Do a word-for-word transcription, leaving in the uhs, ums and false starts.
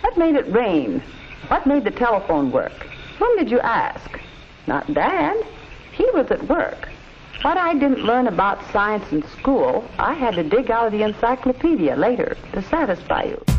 What made it rain? What made the telephone work? When did you ask? Not Dad. He was at work. What I didn't learn about science in school, I had to dig out of the encyclopedia later to satisfy you.